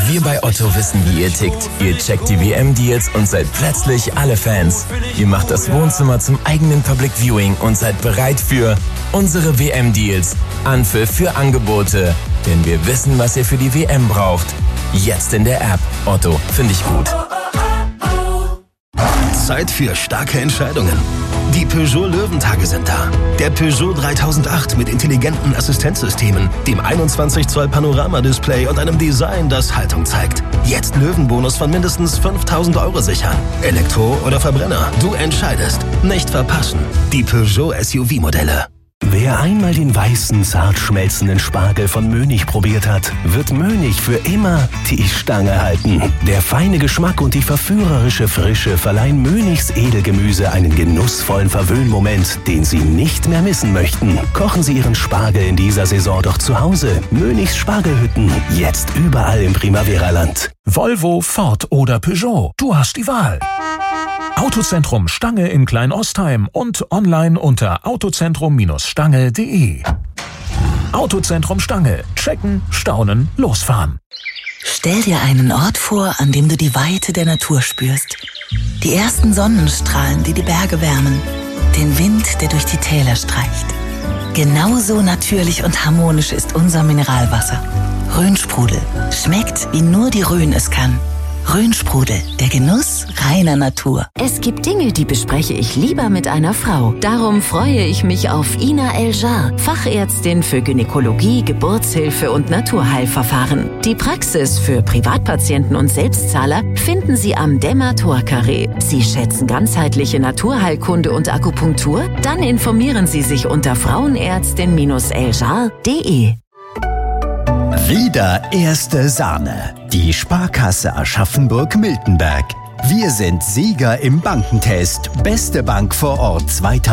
Wir bei Otto wissen, wie ihr tickt. Ihr checkt die WM-Deals und seid plötzlich alle Fans. Ihr macht das Wohnzimmer zum eigenen Public Viewing und seid bereit für unsere WM-Deals. Anpfiff für Angebote. Denn wir wissen, was ihr für die WM braucht. Jetzt in der App. Otto, finde ich gut. Zeit für starke Entscheidungen. Die Peugeot Löwentage sind da. Der Peugeot 3008 mit intelligenten Assistenzsystemen, dem 21 Zoll Panoramadisplay und einem Design, das Haltung zeigt. Jetzt Löwenbonus von mindestens 5.000 € sichern. Elektro oder Verbrenner, du entscheidest. Nicht verpassen. Die Peugeot SUV-Modelle. Wer einmal den weißen, zart schmelzenden Spargel von Mönig probiert hat, wird Mönig für immer die Stange halten. Der feine Geschmack und die verführerische Frische verleihen Mönigs Edelgemüse einen genussvollen Verwöhnmoment, den Sie nicht mehr missen möchten. Kochen Sie Ihren Spargel in dieser Saison doch zu Hause. Mönigs Spargelhütten, jetzt überall im Primavera-Land. Volvo, Ford oder Peugeot, du hast die Wahl. Autozentrum Stange in Klein-Ostheim und online unter autozentrum-stange.de. Autozentrum Stange. Checken, staunen, losfahren. Stell dir einen Ort vor, an dem du die Weite der Natur spürst. Die ersten Sonnenstrahlen, die die Berge wärmen. Den Wind, der durch die Täler streicht. Genauso natürlich und harmonisch ist unser Mineralwasser. Rhönsprudel. Schmeckt, wie nur die Rhön es kann. Rhönsprudel, der Genuss reiner Natur. Es gibt Dinge, die bespreche ich lieber mit einer Frau. Darum freue ich mich auf Ina Eljar, Fachärztin für Gynäkologie, Geburtshilfe und Naturheilverfahren. Die Praxis für Privatpatienten und Selbstzahler finden Sie am Dämmer-Tor-Carré. Sie schätzen ganzheitliche Naturheilkunde und Akupunktur? Dann informieren Sie sich unter frauenärztin-eljar.de. Wieder erste Sahne. Die Sparkasse Aschaffenburg-Miltenberg. Wir sind Sieger im Bankentest. Beste Bank vor Ort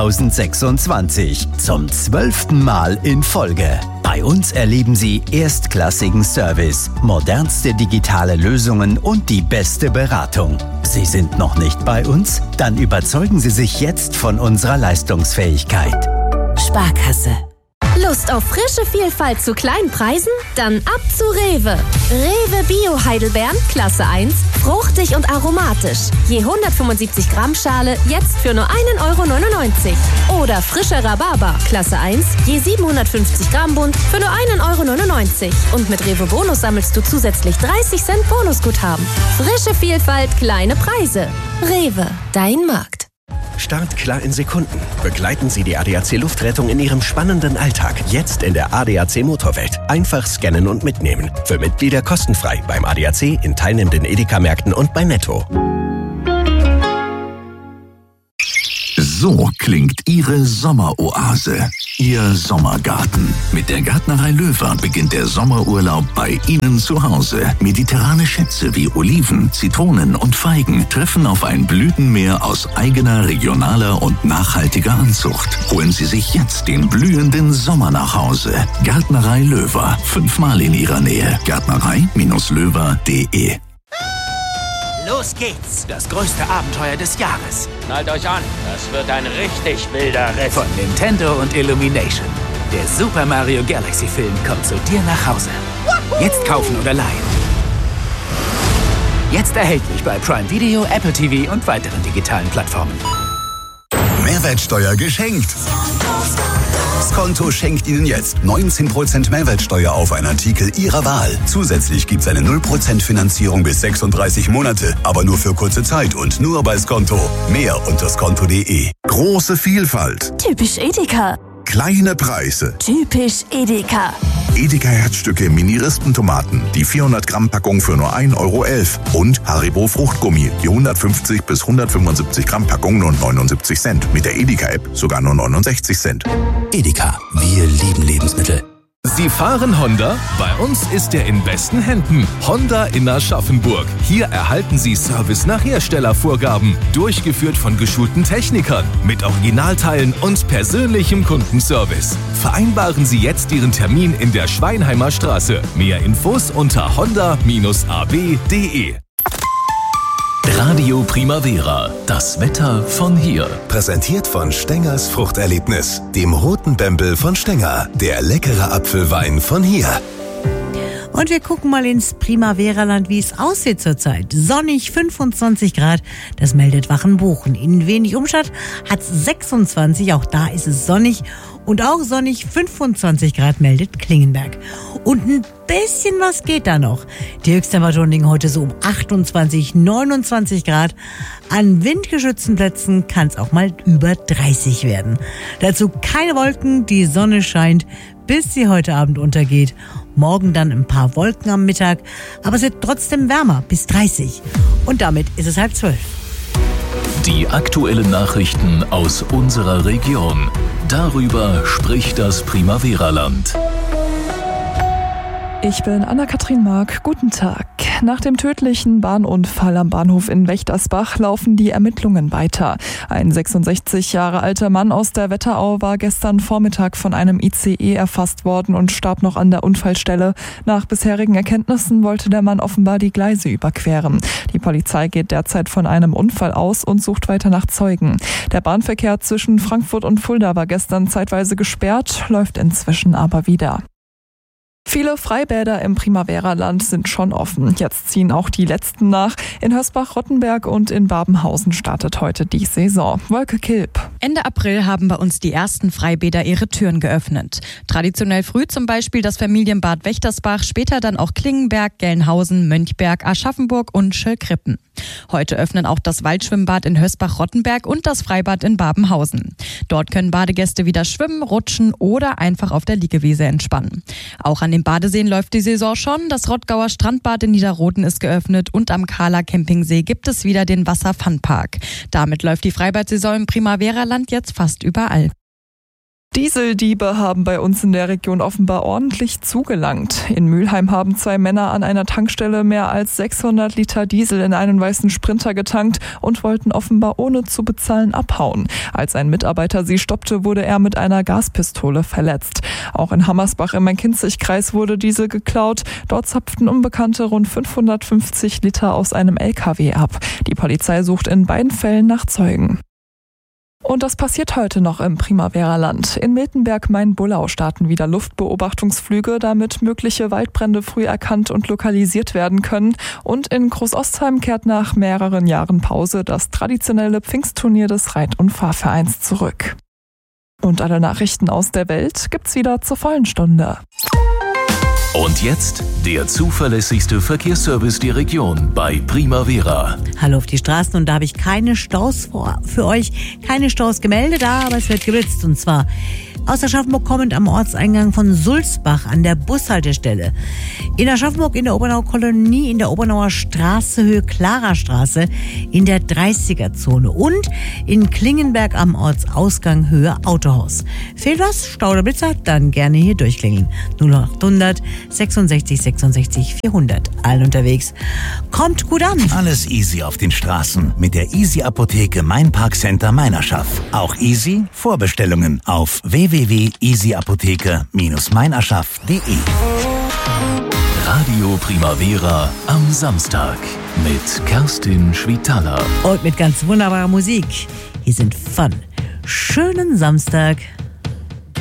2026. Zum 12. Mal in Folge. Bei uns erleben Sie erstklassigen Service, modernste digitale Lösungen und die beste Beratung. Sie sind noch nicht bei uns? Dann überzeugen Sie sich jetzt von unserer Leistungsfähigkeit. Sparkasse. Lust auf frische Vielfalt zu kleinen Preisen? Dann ab zu Rewe. Rewe Bio Heidelbeeren, Klasse 1, fruchtig und aromatisch. Je 175 Gramm Schale, jetzt für nur 1,99 €. Oder frischer Rhabarber, Klasse 1, je 750 Gramm Bund, für nur 1,99 €. Und mit Rewe Bonus sammelst du zusätzlich 30 Cent Bonusguthaben. Frische Vielfalt, kleine Preise. Rewe, dein Markt. Start klar in Sekunden. Begleiten Sie die ADAC Luftrettung in Ihrem spannenden Alltag. Jetzt in der ADAC Motorwelt. Einfach scannen und mitnehmen. Für Mitglieder kostenfrei beim ADAC, in teilnehmenden Edeka-Märkten und bei Netto. So klingt Ihre Sommeroase, Ihr Sommergarten. Mit der Gärtnerei Löwer beginnt der Sommerurlaub bei Ihnen zu Hause. Mediterrane Schätze wie Oliven, Zitronen und Feigen treffen auf ein Blütenmeer aus eigener, regionaler und nachhaltiger Anzucht. Holen Sie sich jetzt den blühenden Sommer nach Hause. Gärtnerei Löwer, 5-mal in Ihrer Nähe. Gärtnerei-löwer.de. Los geht's! Das größte Abenteuer des Jahres. Schnallt euch an, das wird ein richtig wilder Ritt. Von Nintendo und Illumination. Der Super Mario Galaxy Film kommt zu dir nach Hause. Jetzt kaufen oder leihen. Jetzt erhältlich bei Prime Video, Apple TV und weiteren digitalen Plattformen. Mehrwertsteuer geschenkt. Skonto schenkt Ihnen jetzt 19% Mehrwertsteuer auf einen Artikel Ihrer Wahl. Zusätzlich gibt's eine 0% Finanzierung bis 36 Monate, aber nur für kurze Zeit und nur bei Skonto. Mehr unter skonto.de. Große Vielfalt. Typisch Edeka. Kleine Preise. Typisch Edeka. Edeka Herzstücke Mini-Rispentomaten. Die 400 Gramm Packung für nur 1,11 € und Haribo Fruchtgummi. Die 150 bis 175 Gramm Packung nur 79 Cent. Mit der Edeka-App sogar nur 69 Cent. Edeka, wir lieben Lebensmittel. Sie fahren Honda? Bei uns ist er in besten Händen. Honda in Aschaffenburg. Hier erhalten Sie Service nach Herstellervorgaben. Durchgeführt von geschulten Technikern. Mit Originalteilen und persönlichem Kundenservice. Vereinbaren Sie jetzt Ihren Termin in der Schweinheimer Straße. Mehr Infos unter honda-ab.de. Radio Primavera, das Wetter von hier. Präsentiert von Stengers Fruchterlebnis, dem roten Bembel von Stenger, der leckere Apfelwein von hier. Und wir gucken mal ins Primavera-Land, wie es aussieht zurzeit. Sonnig 25 Grad, das meldet Wachenbuchen. In Wenig Umstadt hat es 26, auch da ist es sonnig. Und auch sonnig 25 Grad meldet Klingenberg. Und ein bisschen was geht da noch. Die Höchsttemperaturen liegen heute so um 28, 29 Grad. An windgeschützten Plätzen kann es auch mal über 30 werden. Dazu keine Wolken, die Sonne scheint, bis sie heute Abend untergeht. Morgen dann ein paar Wolken am Mittag, aber es wird trotzdem wärmer, bis 30. Und damit ist es 11:30. Die aktuellen Nachrichten aus unserer Region. Darüber spricht das Primavera-Land. Ich bin Anna-Kathrin Mark. Guten Tag. Nach dem tödlichen Bahnunfall am Bahnhof in Wächtersbach laufen die Ermittlungen weiter. Ein 66 Jahre alter Mann aus der Wetterau war gestern Vormittag von einem ICE erfasst worden und starb noch an der Unfallstelle. Nach bisherigen Erkenntnissen wollte der Mann offenbar die Gleise überqueren. Die Polizei geht derzeit von einem Unfall aus und sucht weiter nach Zeugen. Der Bahnverkehr zwischen Frankfurt und Fulda war gestern zeitweise gesperrt, läuft inzwischen aber wieder. Viele Freibäder im Primavera-Land sind schon offen. Jetzt ziehen auch die letzten nach. In Hösbach-Rottenberg und in Babenhausen startet heute die Saison. Wolke Kilp. Ende April haben bei uns die ersten Freibäder ihre Türen geöffnet. Traditionell früh zum Beispiel das Familienbad Wächtersbach, später dann auch Klingenberg, Gelnhausen, Mönchberg, Aschaffenburg und Schöllkrippen. Heute öffnen auch das Waldschwimmbad in Hösbach-Rottenberg und das Freibad in Babenhausen. Dort können Badegäste wieder schwimmen, rutschen oder einfach auf der Liegewiese entspannen. Auch an den Badeseen läuft die Saison schon. Das Rottgauer Strandbad in Niederroden ist geöffnet und am Kahler Campingsee gibt es wieder den Wasser-Fun-Park. Damit läuft die Freibad-Saison im Primavera-Land jetzt fast überall. Dieseldiebe haben bei uns in der Region offenbar ordentlich zugelangt. In Mülheim haben 2 Männer an einer Tankstelle mehr als 600 Liter Diesel in einen weißen Sprinter getankt und wollten offenbar ohne zu bezahlen abhauen. Als ein Mitarbeiter sie stoppte, wurde er mit einer Gaspistole verletzt. Auch in Hammersbach im Main-Kinzig-Kreis wurde Diesel geklaut. Dort zapften Unbekannte rund 550 Liter aus einem LKW ab. Die Polizei sucht in beiden Fällen nach Zeugen. Und das passiert heute noch im Primavera-Land. In Miltenberg-Main-Bullau starten wieder Luftbeobachtungsflüge, damit mögliche Waldbrände früh erkannt und lokalisiert werden können. Und in Großostheim kehrt nach mehreren Jahren Pause das traditionelle Pfingstturnier des Reit- und Fahrvereins zurück. Und alle Nachrichten aus der Welt gibt's wieder zur vollen Stunde. Und jetzt der zuverlässigste Verkehrsservice der Region bei Primavera. Hallo auf die Straßen, und da habe ich keine Staus für euch. Keine Staus gemeldet, aber es wird geblitzt. Und zwar aus Aschaffenburg kommend am Ortseingang von Sulzbach an der Bushaltestelle. In Aschaffenburg in der Obernauer Kolonie in der Obernauer Straße, Höhe Klarastraße in der 30er-Zone. Und in Klingenberg am Ortsausgang, Höhe Autohaus. Fehlt was? Stau oder Blitzer? Dann gerne hier durchklingeln. 0800 66 66 400. Allen unterwegs. Kommt gut an. Alles easy auf den Straßen mit der Easy-Apotheke Mainparkcenter Meinerschaff. Auch easy Vorbestellungen auf www.easyapotheke-meinerschaff.de. Radio Primavera am Samstag mit Kerstin Schwitaler. Und mit ganz wunderbarer Musik. Hier sind Fun. Schönen Samstag.